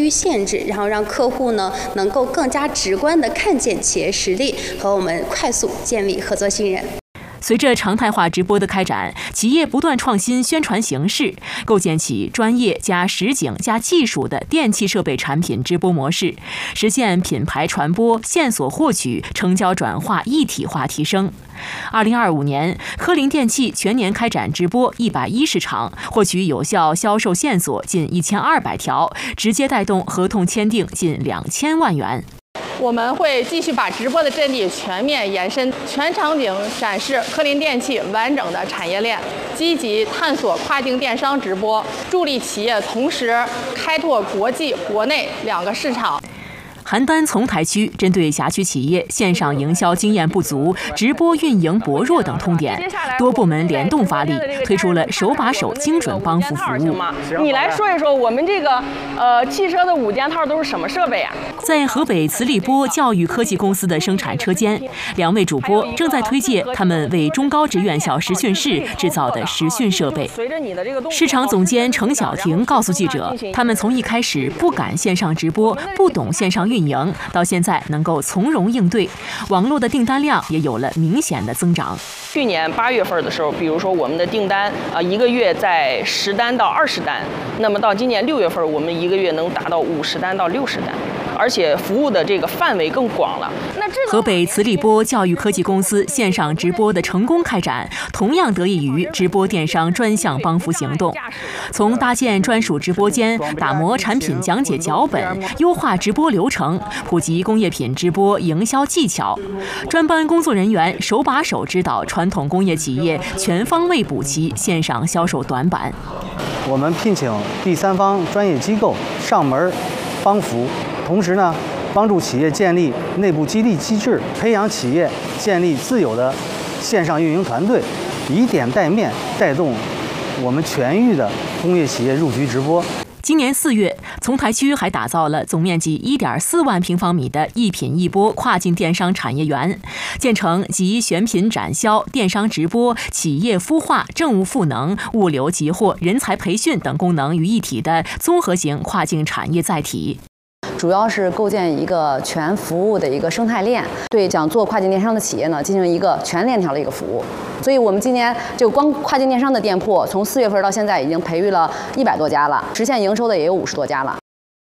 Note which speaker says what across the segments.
Speaker 1: 域限制，然后让客户呢能够更加直观地看见企业实力，和我们快速建立合作信任。
Speaker 2: 随着常态化直播的开展，企业不断创新宣传形式，构建起专业加实景加技术的电气设备产品直播模式，实现品牌传播、线索获取、成交转化一体化提升。2025年，科林电器全年开展直播110场，获取有效销售线索近1200条，直接带动合同签订近2000万元。
Speaker 3: 我们会继续把直播的阵地全面延伸，全场景展示科林电器完整的产业链，积极探索跨境电商直播，助力企业同时开拓国际、国内2个市场。
Speaker 2: 邯郸丛台区针对辖区企业线上营销经验不足、直播运营薄弱等痛点，多部门联动发力，推出了手把手精准帮扶服务。
Speaker 4: 你来说一说，我们这个汽车的5件套都是什么设备啊？
Speaker 2: 在河北磁力波教育科技公司的生产车间，2位主播正在推介他们为中高职院校实训室制造的实训设备。市场总监程晓婷告诉记者，他们从一开始不敢线上直播，不懂线上运营，到现在能够从容应对，网络的订单量也有了明显的增长。
Speaker 4: 去年8月份的时候，比如说我们的订单1个月在10单到20单，那么到今年6月份，我们1个月能达到50单到60单，而且服务的这个范围更广了。
Speaker 2: 河北磁力波教育科技公司线上直播的成功开展，同样得益于直播电商专项帮扶行动。从搭建专属直播间、打磨产品讲解脚本、优化直播流程、普及工业品直播营销技巧，专班工作人员手把手指导传统工业企业全方位补齐线上销售短板。
Speaker 5: 我们聘请第三方专业机构上门帮扶，同时呢，帮助企业建立内部激励机制，培养企业建立自有的线上运营团队，以点带面，带动我们全域的工业企业入局直播。
Speaker 2: 今年4月，丛台区还打造了总面积1.4万平方米的一品一播跨境电商产业园，建成集选品展销、电商直播、企业孵化、政务赋能、物流集货、人才培训等功能于一体的综合型跨境产业载体。
Speaker 6: 主要是构建一个全服务的一个生态链，对想做跨境电商的企业呢进行一个全链条的一个服务。所以我们今年就光跨境电商的店铺，从4月份到现在已经培育了100多家了，实现营收的也有50多家了。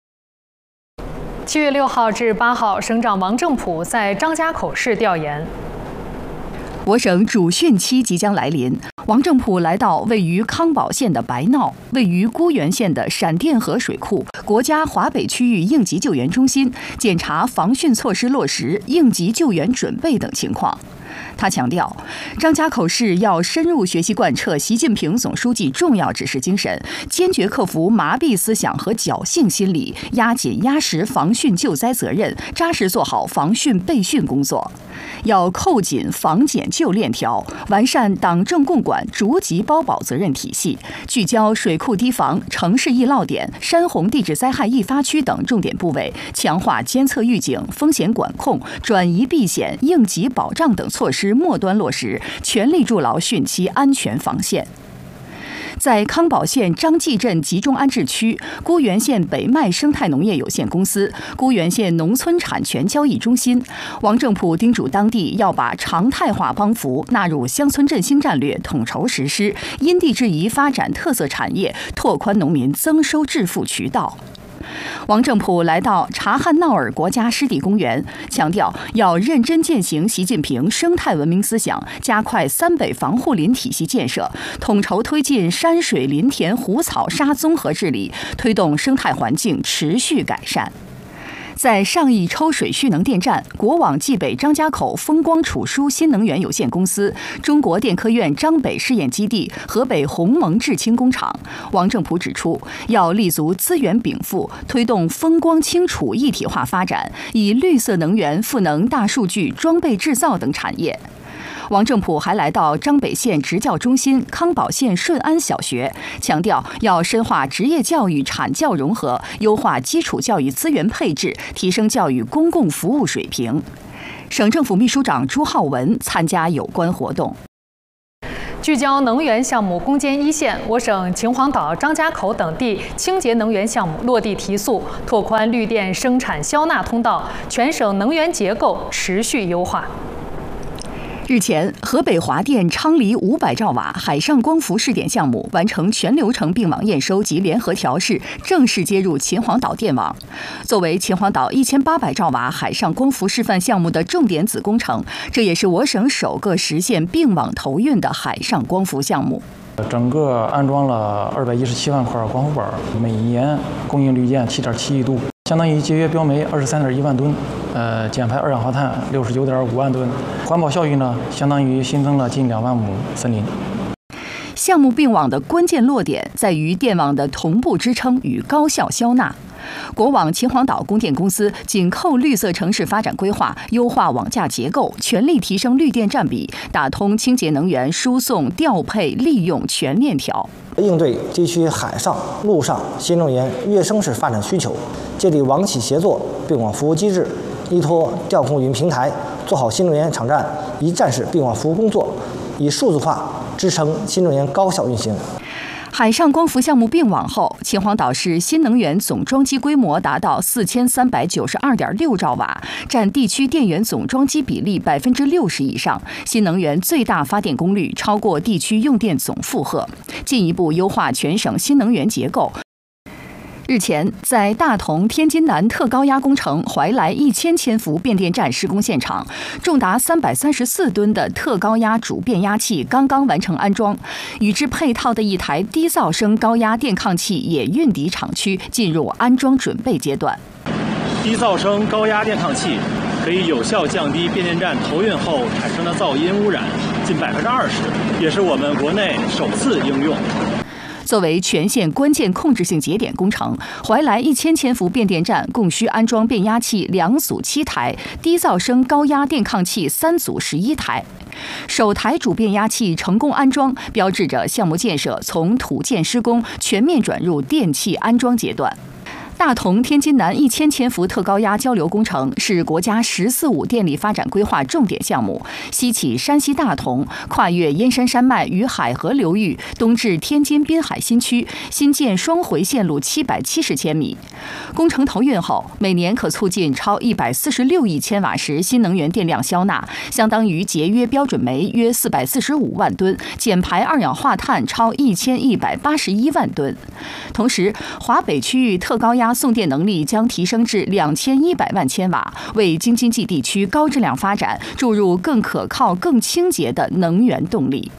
Speaker 7: 7月6号至8号，省长王正普在张家口市调研。
Speaker 8: 我省主汛期即将来临，王正普来到位于康保县的白闹、位于沽源县的闪电河水库、国家华北区域应急救援中心，检查防汛措施落实、应急救援准备等情况。他强调，张家口市要深入学习贯彻习近平总书记重要指示精神，坚决克服麻痹思想和侥幸心理，压紧压实防汛救灾责任，扎实做好防汛备汛工作。要扣紧防检救链条，完善党政共管逐级包保责任体系，聚焦水库堤防、城市易涝点、山洪地质灾害易发区等重点部位，强化监测预警、风险管控、转移避险、应急保障等措施末端落实，全力筑牢汛期安全防线。在康保县张继镇集中安置区、沽源县北麦生态农业有限公司、沽源县农村产权交易中心，王正普叮嘱当地要把常态化帮扶纳入乡村振兴战略，统筹实施，因地制宜发展特色产业，拓宽农民增收致富渠道。王正普来到察罕淖尔国家湿地公园，强调要认真践行习近平生态文明思想，加快三北防护林体系建设，统筹推进山水林田湖草沙综合治理，推动生态环境持续改善。在上亿抽水蓄能电站、国网冀北张家口风光储输新能源有限公司、中国电科院张北试验基地、河北鸿蒙制氢工厂，王正普指出，要立足资源禀赋，推动风光氢储一体化发展，以绿色能源赋能大数据、装备制造等产业。王正普还来到张北县职教中心、康保县顺安小学，强调要深化职业教育产教融合，优化基础教育资源配置，提升教育公共服务水平。省政府秘书长朱浩文参加有关活动。
Speaker 7: 聚焦能源项目攻坚一线，我省秦皇岛、张家口等地清洁能源项目落地提速，拓宽绿电生产销纳通道，全省能源结构持续优化。
Speaker 8: 日前，河北华电昌黎500兆瓦海上光伏试点项目完成全流程并网验收及联合调试，正式接入秦皇岛电网。作为秦皇岛1800兆瓦海上光伏示范项目的重点子工程，这也是我省首个实现并网投运的海上光伏项目。
Speaker 9: 整个安装了217万块光伏板，每年供应绿电7.7亿度，相当于节约标煤23.1万吨，减排二氧化碳69.5万吨，环保效益呢，相当于新增了近2万亩森林。
Speaker 8: 项目并网的关键落点在于电网的同步支撑与高效消纳。国网秦皇岛供电公司紧扣绿色城市发展规划，优化网架结构，全力提升绿电占比，打通清洁能源输送、调配、利用全链条，
Speaker 10: 应对地区海上、陆上新能源跃升式发展需求，建立网企协作并网服务机制，依托调控云平台，做好新能源场站一站式并网服务工作，以数字化支撑新能源高效运行。
Speaker 8: 海上光伏项目并网后，秦皇岛市新能源总装机规模达到4392.6兆瓦，占地区电源总装机比例60%以上，新能源最大发电功率超过地区用电总负荷，进一步优化全省新能源结构。日前，在大同天津南特高压工程怀来1000千伏变电站施工现场，重达334吨的特高压主变压器刚刚完成安装，与之配套的一台低噪声高压电抗器也运抵厂区，进入安装准备阶段。
Speaker 11: 低噪声高压电抗器可以有效降低变电站投运后产生的噪音污染近20%，也是我们国内首次应用。
Speaker 8: 作为全县关键控制性节点工程，怀来1000千伏变电站共需安装变压器2组7台，低噪声高压电抗器3组11台。首台主变压器成功安装，标志着项目建设从土建施工全面转入电气安装阶段。大同天津南1000千伏特高压交流工程是国家“14·5”电力发展规划重点项目，西起山西大同，跨越燕山山脉与海河流域，东至天津滨海新区，新建双回线路770千米。工程投运后，每年可促进超146亿千瓦时新能源电量消纳，相当于节约标准煤约445万吨，减排二氧化碳超1181万吨。同时，华北区域特高压送电能力将提升至2100万千瓦，为京津冀地区高质量发展注入更可靠、更清洁的能源动力。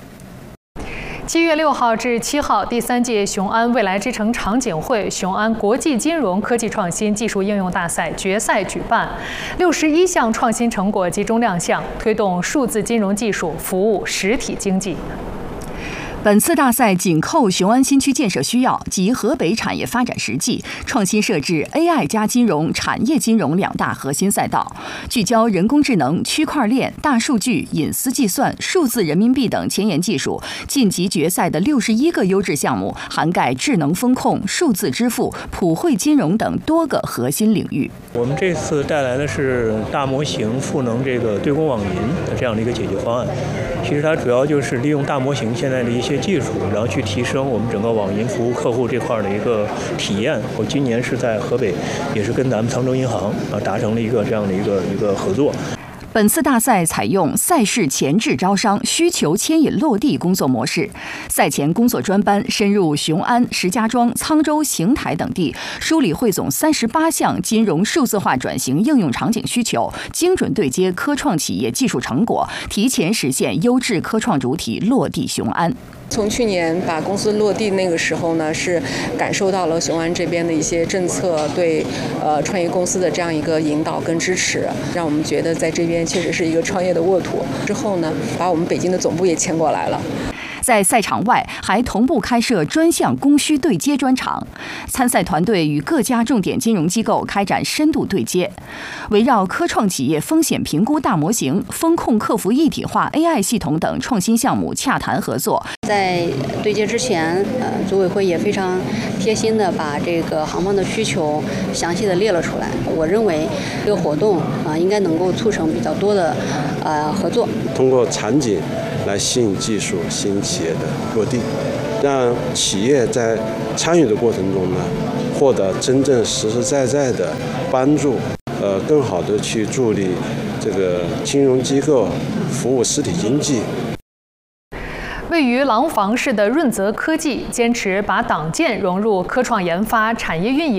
Speaker 7: 7月6号至7号，第3届雄安未来之城场景会雄安国际金融科技创新技术应用大赛决赛举办，61项创新成果集中亮相，推动数字金融技术服务实体经济。
Speaker 8: 本次大赛紧扣雄安新区建设需要及河北产业发展实际，创新设置 AI 加金融、产业金融2大核心赛道，聚焦人工智能、区块链、大数据、隐私计算、数字人民币等前沿技术。晋级决赛的61个优质项目，涵盖智能风控、数字支付、普惠金融等多个核心领域。
Speaker 12: 我们这次带来的是大模型赋能这个对公网银的这样的一个解决方案。其实它主要就是利用大模型现在的一些技术，然后去提升我们整个网银服务客户这块的一个体验。我今年是在河北，也是跟咱们沧州银行达成了一个这样的一个合作。
Speaker 8: 本次大赛采用赛事前置招商、需求牵引落地工作模式，赛前工作专班深入雄安、石家庄、沧州、邢台等地，梳理汇总38项金融数字化转型应用场景需求，精准对接科创企业技术成果，提前实现优质科创主体落地雄安。
Speaker 13: 从去年把公司落地那个时候呢，是感受到了雄安这边的一些政策对创业公司的这样一个引导跟支持，让我们觉得在这边确实是一个创业的沃土。之后呢，把我们北京的总部也迁过来了。
Speaker 8: 在赛场外还同步开设专项供需对接专场，参赛团队与各家重点金融机构开展深度对接，围绕科创企业风险评估大模型、风控客服一体化 AI 系统等创新项目洽谈合作。
Speaker 1: 在对接之前，组委会也非常贴心的把这个行方的需求详细的列了出来。我认为这个活动应该能够促成比较多的合作。
Speaker 14: 通过场景来吸引技术、吸引企业的落地，让企业在参与的过程中呢，获得真正实实在在的帮助，更好的去助力这个金融机构服务实体经济。
Speaker 7: 位于廊坊市的润泽科技坚持把党建融入科创研发、产业运营。